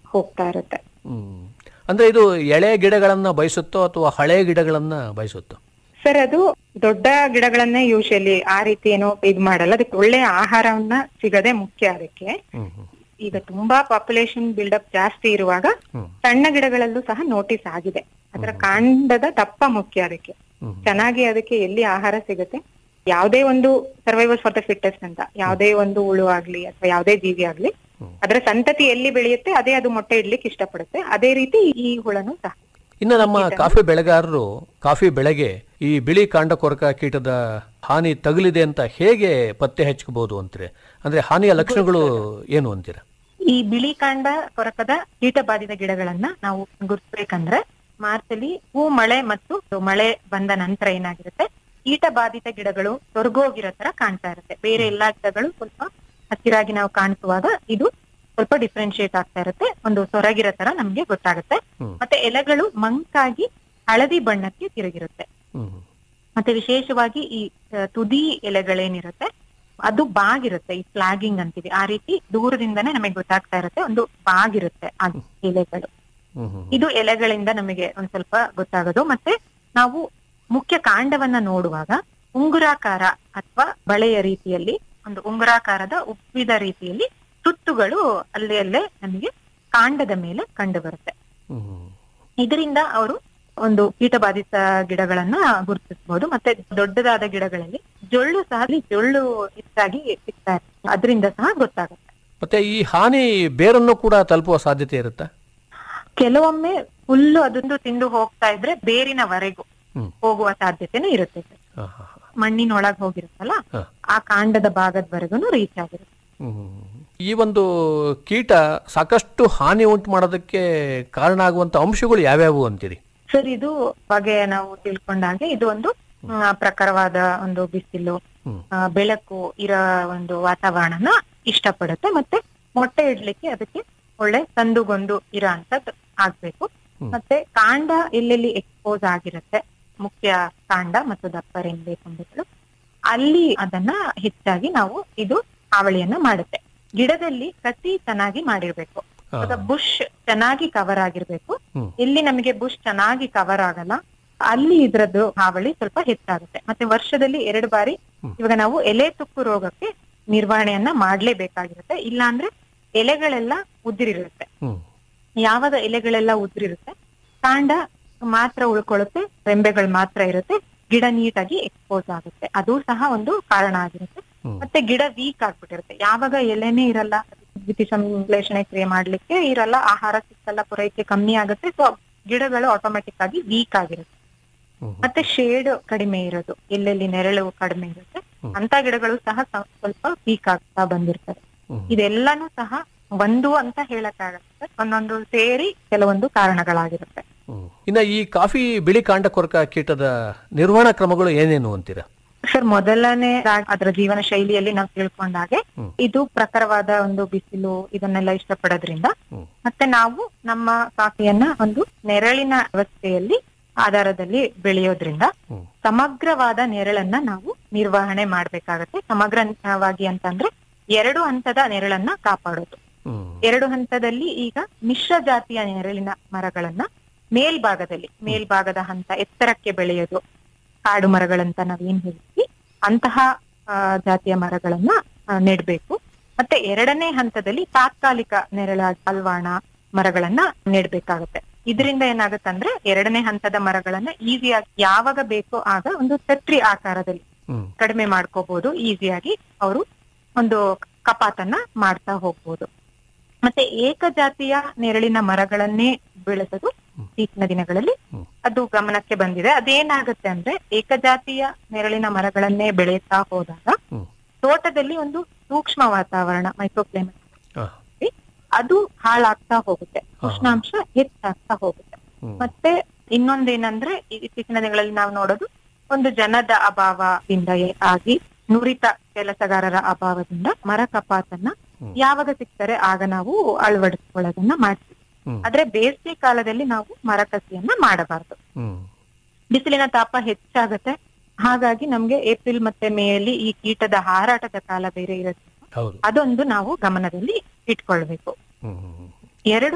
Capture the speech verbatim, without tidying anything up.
ಹೋಗ್ತಾ ಇರುತ್ತೆ. ಹ್ಮ್ ಅಂದ್ರೆ ಇದು ಎಳೆ ಗಿಡಗಳನ್ನ ಬಯಸುತ್ತೋ ಅಥವಾ ಹಳೆ ಗಿಡಗಳನ್ನ ಬಯಸುತ್ತೋ? ಸರ್ ಅದು ದೊಡ್ಡ ಗಿಡಗಳನ್ನೇ ಯೂಶಲಿ ಆ ರೀತಿ ಏನೋ ಇದ್ ಮಾಡಲ್ಲ. ಅದಕ್ಕೆ ಒಳ್ಳೆ ಆಹಾರವನ್ನ ಸಿಗದೆ ಮುಖ್ಯ ಅದಕ್ಕೆ. ಈಗ ತುಂಬಾ ಪಾಪ್ಯುಲೇಷನ್ ಬಿಲ್ಡಪ್ ಜಾಸ್ತಿ ಇರುವಾಗ ಸಣ್ಣ ಗಿಡಗಳಲ್ಲೂ ಸಹ ನೋಟಿಸ್ ಆಗಿದೆ. ಅದರ ಕಾಂಡದ ದಪ್ಪ ಮುಖ್ಯ ಅದಕ್ಕೆ. ಚೆನ್ನಾಗಿ ಅದಕ್ಕೆ ಎಲ್ಲಿ ಆಹಾರ ಸಿಗುತ್ತೆ, ಯಾವುದೇ ಒಂದು ಸರ್ವೈವಲ್ ಫಾರ್ ದ ಫಿಟ್ಟೆಸ್ಟ್ ಅಂತ, ಯಾವುದೇ ಒಂದು ಹುಳು ಆಗ್ಲಿ ಅಥವಾ ಯಾವುದೇ ಜೀವಿ ಆಗ್ಲಿ, ಅದರ ಸಂತತಿ ಎಲ್ಲಿ ಬೆಳೆಯುತ್ತೆ ಅದೇ ಅದು ಮೊಟ್ಟೆ ಇಡ್ಲಿಕ್ಕೆ ಇಷ್ಟಪಡುತ್ತೆ. ಅದೇ ರೀತಿ ಈ ಹುಳನು ಸಹ. ಇನ್ನು ನಮ್ಮ ಕಾಫಿ ಬೆಳೆಗಾರರು ಕಾಫಿ ಬೆಳೆಗೆ ಈ ಬಿಳಿ ಕಾಂಡ ಕೊರಕ ಕೀಟದ ಹಾನಿ ತಗುಲಿದೆ ಅಂತ ಹೇಗೆ ಪತ್ತೆ ಹಚ್ಚಬಹುದು ಅಂತೀರಿ? ಅಂದ್ರೆ ಹಾನಿಯ ಲಕ್ಷಣಗಳು ಏನು ಅಂತೀರಾ? ಈ ಬಿಳಿ ಕಾಂಡ ಕೊರಕದ ಕೀಟ ಬಾಧಿತ ಗಿಡಗಳನ್ನ ನಾವು ಗುರುತಿಸ್ಬೇಕಂದ್ರೆ ಮಾರ್ಚ್ ಅಲ್ಲಿ ಹೂ ಮಳೆ ಮತ್ತು ಮಳೆ ಬಂದ ನಂತರ ಏನಾಗಿರುತ್ತೆ, ಕೀಟ ಬಾಧಿತ ಗಿಡಗಳು ತೊರಗೋಗಿರೋ ತರ ಕಾಣ್ತಾ ಇರುತ್ತೆ. ಬೇರೆ ಎಲ್ಲಾ ಗಿಡಗಳು ಸ್ವಲ್ಪ ಹಸಿರಾಗಿ ನಾವು ಕಾಣಿಸುವಾಗ ಇದು ಸ್ವಲ್ಪ ಡಿಫ್ರೆನ್ಶಿಯೇಟ್ ಆಗ್ತಾ ಇರುತ್ತೆ, ಒಂದು ಸೊರಗಿರೋ ತರ ನಮ್ಗೆ ಗೊತ್ತಾಗುತ್ತೆ. ಮತ್ತೆ ಎಲೆಗಳು ಮಂಕಾಗಿ ಹಳದಿ ಬಣ್ಣಕ್ಕೆ ತಿರುಗಿರುತ್ತೆ. ಮತ್ತೆ ವಿಶೇಷವಾಗಿ ಈ ತುದಿ ಎಲೆಗಳೇನಿರುತ್ತೆ ಅದು ಬಾಗಿರುತ್ತೆ, ಈ ಫ್ಲಾಗಿಂಗ್ ಅಂತೀವಿ. ಆ ರೀತಿ ದೂರದಿಂದನೇ ನಮಗೆ ಗೊತ್ತಾಗ್ತಾ ಇರುತ್ತೆ, ಒಂದು ಬಾಗಿರುತ್ತೆ ಆ ಎಲೆಗಳು. ಇದು ಎಲೆಗಳಿಂದ ನಮಗೆ ಒಂದ್ ಸ್ವಲ್ಪ ಗೊತ್ತಾಗೋದು. ಮತ್ತೆ ನಾವು ಮುಖ್ಯ ಕಾಂಡವನ್ನ ನೋಡುವಾಗ ಉಂಗುರಾಕಾರ ಅಥವಾ ಬಳೆಯ ರೀತಿಯಲ್ಲಿ ಒಂದು ಉಂಗುರಾಕಾರದ ಉಬ್ಬಿದ ರೀತಿಯಲ್ಲಿ ತುತ್ತುಗಳು ಅಲ್ಲಿ ಅಲ್ಲೇ ನಮಗೆ ಕಾಂಡದ ಮೇಲೆ ಕಂಡು ಬರುತ್ತೆ. ಇದರಿಂದ ಅವರು ಒಂದು ಕೀಟಬಾಧಿತ ಗಿಡಗಳನ್ನ ಗುರುತಿಸಬಹುದು. ಮತ್ತೆ ದೊಡ್ಡದಾದ ಗಿಡಗಳಲ್ಲಿ ಜೊಳ್ಳು ಸಹ ಜೊಳ್ಳು ಹೆಚ್ಚಾಗಿ ಸಿಗ್ತಾ ಇರುತ್ತೆ, ಅದರಿಂದ ಸಹ ಗೊತ್ತಾಗುತ್ತೆ. ಮತ್ತೆ ಈ ಹಾನಿ ಬೇರನ್ನು ಕೂಡ ತಲುಪುವ ಸಾಧ್ಯತೆ ಇರುತ್ತಾ? ಕೆಲವೊಮ್ಮೆ ಫುಲ್ಲು ಅದೊಂದು ತಿಂದು ಹೋಗ್ತಾ ಇದ್ರೆ ಬೇರಿನವರೆಗೂ ಹೋಗುವ ಸಾಧ್ಯತೆನೂ ಇರುತ್ತೆ. ಮಣ್ಣಿನೊಳಗ್ ಹೋಗಿರುತ್ತಲ್ಲ ಆ ಕಾಂಡದ ಭಾಗದವರೆಗೂ ರೀಚ್ ಆಗಿರುತ್ತೆ. ಈ ಒಂದು ಕೀಟ ಸಾಕಷ್ಟು ಹಾನಿ ಉಂಟು ಮಾಡೋದಕ್ಕೆ ಕಾರಣ ಆಗುವಂತ ಅಂಶಗಳು ಯಾವ್ಯಾವು ಅಂತೀರಿ? ಸರ್ ಇದು ಬಗ್ಗೆ ನಾವು ತಿಳ್ಕೊಂಡಾಗೆ ಇದು ಒಂದು ಪ್ರಖರವಾದ ಒಂದು ಬಿಸಿಲು, ಬೆಳಕು ಇರೋ ಒಂದು ವಾತಾವರಣನ ಇಷ್ಟಪಡುತ್ತೆ. ಮತ್ತೆ ಮೊಟ್ಟೆ ಇಡ್ಲಿಕ್ಕೆ ಅದಕ್ಕೆ ಒಳ್ಳೆ ಸಂದುಗೊಂದು ಇರೋ ಅಂತದ್ದು ಆಗ್ಬೇಕು. ಮತ್ತೆ ಕಾಂಡ ಎಲ್ಲೆಲ್ಲಿ ಎಕ್ಸ್ಪೋಸ್ ಆಗಿರುತ್ತೆ, ಮುಖ್ಯ ಕಾಂಡ ಮತ್ತು ದಪ್ಪ ರೆಂಬೆ ಕೊಂಬೆಗಳು, ಅಲ್ಲಿ ಅದನ್ನ ಹೆಚ್ಚಾಗಿ ನಾವು ಇದು ಹಾವಳಿಯನ್ನ ಮಾಡುತ್ತೆ. ಗಿಡದಲ್ಲಿ ಕಸಿ ಚೆನ್ನಾಗಿ ಮಾಡಿರ್ಬೇಕು, ಬುಷ್ ಚೆನ್ನಾಗಿ ಕವರ್ ಆಗಿರ್ಬೇಕು. ಎಲ್ಲಿ ನಮಗೆ ಬುಷ್ ಚೆನ್ನಾಗಿ ಕವರ್ ಆಗಲ್ಲ ಅಲ್ಲಿ ಇದ್ರದ್ದು ಹಾವಳಿ ಸ್ವಲ್ಪ ಹೆಚ್ಚಾಗುತ್ತೆ. ಮತ್ತೆ ವರ್ಷದಲ್ಲಿ ಎರಡು ಬಾರಿ ಇವಾಗ ನಾವು ಎಲೆ ತುಕ್ಕು ರೋಗಕ್ಕೆ ನಿರ್ವಹಣೆಯನ್ನ ಮಾಡ್ಲೇಬೇಕಾಗಿರುತ್ತೆ. ಇಲ್ಲ ಅಂದ್ರೆ ಎಲೆಗಳೆಲ್ಲ ಉದುರಿರುತ್ತೆ. ಯಾವಾಗ ಎಲೆಗಳೆಲ್ಲ ಉದುರಿರುತ್ತೆ ಕಾಂಡ ಮಾತ್ರ ಉಳ್ಕೊಳ್ಳುತ್ತೆ, ರೆಂಬೆಗಳು ಮಾತ್ರ ಇರುತ್ತೆ, ಗಿಡ ನೀಟಾಗಿ ಎಕ್ಸ್ಪೋಸ್ ಆಗುತ್ತೆ. ಅದು ಸಹ ಒಂದು ಕಾರಣ ಆಗಿರುತ್ತೆ. ಮತ್ತೆ ಗಿಡ ವೀಕ್ ಆಗ್ಬಿಟ್ಟಿರುತ್ತೆ. ಯಾವಾಗ ಎಲೆನೇ ಇರಲ್ಲ, ದ್ಯುತಿ ಸಂಶ್ಲೇಷಣೆ ಕ್ರಿಯೆ ಮಾಡ್ಲಿಕ್ಕೆ ಇರಲ್ಲ, ಆಹಾರ ಸಿಕ್ಕಲ್ಲ, ಪೂರೈಕೆ ಕಮ್ಮಿ ಆಗುತ್ತೆ, ಸೊ ಗಿಡಗಳು ಆಟೋಮೆಟಿಕ್ ಆಗಿ ವೀಕ್ ಆಗಿರುತ್ತೆ. ಮತ್ತೆ ಶೇಡ್ ಕಡಿಮೆ ಇರೋದು, ಎಲ್ಲೆಲ್ಲಿ ನೆರಳು ಕಡಿಮೆ ಇರುತ್ತೆ ಅಂತ ಗಿಡಗಳು ಸಹ ಸ್ವಲ್ಪ ವೀಕ್ ಆಗ್ತಾ ಬಂದಿರ್ತವೆ. ಇದೆಲ್ಲಾನು ಸಹ ಒಂದು ಅಂತ ಹೇಳಕ್ಕಾಗತ್ತೆ, ಒಂದೊಂದು ಸೇರಿ ಕೆಲವೊಂದು ಕಾರಣಗಳಾಗಿರುತ್ತೆ. ಇನ್ನ ಈ ಕಾಫಿ ಬಿಳಿ ಕಾಂಡ ಕೊರಕ ಕೀಟದ ನಿರ್ವಹಣಾ ಕ್ರಮಗಳು ಏನೇನು ಅಂತೀರಾ? ಸರ್ ಮೊದಲನೇ ಅದರ ಜೀವನ ಶೈಲಿಯಲ್ಲಿ ನಾವು ತಿಳ್ಕೊಂಡಾಗೆ ಇದು ಪ್ರಖರವಾದ ಒಂದು ಬಿಸಿಲು ಇದನ್ನೆಲ್ಲ ಇಷ್ಟಪಡೋದ್ರಿಂದ, ಮತ್ತೆ ನಾವು ನಮ್ಮ ಕಾಫಿಯನ್ನ ಒಂದು ನೆರಳಿನ ವ್ಯವಸ್ಥೆಯಲ್ಲಿ ಆಧಾರದಲ್ಲಿ ಬೆಳೆಯೋದ್ರಿಂದ ಸಮಗ್ರವಾದ ನೆರಳನ್ನ ನಾವು ನಿರ್ವಹಣೆ ಮಾಡ್ಬೇಕಾಗತ್ತೆ. ಸಮಗ್ರವಾಗಿ ಅಂತಂದ್ರೆ ಎರಡು ಹಂತದ ನೆರಳನ್ನ ಕಾಪಾಡೋದು. ಎರಡು ಹಂತದಲ್ಲಿ ಈಗ ಮಿಶ್ರ ಜಾತಿಯ ನೆರಳಿನ ಮರಗಳನ್ನ ಮೇಲ್ಭಾಗದಲ್ಲಿ ಮೇಲ್ಭಾಗದ ಹಂತ ಎತ್ತರಕ್ಕೆ ಬೆಳೆಯೋದು, ಕಾಡು ಮರಗಳಂತ ನಾವೇನ್ ಹೇಳ್ತೀವಿ ಅಂತಹ ಜಾತಿಯ ಮರಗಳನ್ನ ನೆಡ್ಬೇಕು. ಮತ್ತೆ ಎರಡನೇ ಹಂತದಲ್ಲಿ ತಾತ್ಕಾಲಿಕ ನೆರಳ ಅಲ್ವಾಣ ಮರಗಳನ್ನ ನೆಡ್ಬೇಕಾಗತ್ತೆ. ಇದರಿಂದ ಏನಾಗತ್ತಂದ್ರೆ ಎರಡನೇ ಹಂತದ ಮರಗಳನ್ನ ಈಸಿಯಾಗಿ ಯಾವಾಗ ಬೇಕೋ ಆಗ ಒಂದು ಛತ್ರಿ ಆಕಾರದಲ್ಲಿ ಕಡಿಮೆ ಮಾಡ್ಕೋಬಹುದು. ಈಸಿಯಾಗಿ ಅವರು ಒಂದು ಕಪಾತನ್ನ ಮಾಡ್ತಾ ಹೋಗ್ಬೋದು. ಮತ್ತೆ ಏಕಜಾತಿಯ ನೆರಳಿನ ಮರಗಳನ್ನೇ ಬೆಳೆಸೋದು ಇತ್ತೀಚಿನ ದಿನಗಳಲ್ಲಿ ಅದು ಗಮನಕ್ಕೆ ಬಂದಿದೆ. ಅದೇನಾಗುತ್ತೆ ಅಂದ್ರೆ ಏಕಜಾತಿಯ ನೆರಳಿನ ಮರಗಳನ್ನೇ ಬೆಳೆಯುತ್ತಾ ಹೋದಾಗ ತೋಟದಲ್ಲಿ ಒಂದು ಸೂಕ್ಷ್ಮ ವಾತಾವರಣ ಮೈಕ್ರೋಕ್ಲೈಮೇಟ್ ಅದು ಹಾಳಾಗ್ತಾ ಹೋಗುತ್ತೆ, ಉಷ್ಣಾಂಶ ಹೆಚ್ಚಾಗ್ತಾ ಹೋಗುತ್ತೆ. ಮತ್ತೆ ಇನ್ನೊಂದೇನಂದ್ರೆ ಇತ್ತೀಚಿನ ದಿನಗಳಲ್ಲಿ ನಾವು ನೋಡೋದು ಒಂದು ಜನದ ಅಭಾವದಿಂದ ಆಗಿ ನುರಿತ ಕೆಲಸಗಾರರ ಅಭಾವದಿಂದ ಮರ ಕಪಾತನ್ನ ಯಾವಾಗ ಸಿಗ್ತಾರೆ ಆಗ ನಾವು ಅಳವಡಿಸ್ಕೊಳ್ಳೋದನ್ನ ಮಾಡ್ತೀವಿ. ಆದ್ರೆ ಬೇಸಿಗೆ ಕಾಲದಲ್ಲಿ ನಾವು ಮರಕಸಿಯನ್ನ ಮಾಡಬಾರ್ದು. ಬಿಸಿಲಿನ ತಾಪ ಹೆಚ್ಚಾಗತ್ತೆ, ಹಾಗಾಗಿ ನಮ್ಗೆ ಏಪ್ರಿಲ್ ಮತ್ತೆ ಮೇ ಅಲ್ಲಿ ಈ ಕೀಟದ ಹಾರಾಟದ ಕಾಲ ಬೇರೆ ಇರುತ್ತೆ. ಅದೊಂದು ನಾವು ಗಮನದಲ್ಲಿ ಇಟ್ಕೊಳ್ಬೇಕು. ಎರಡು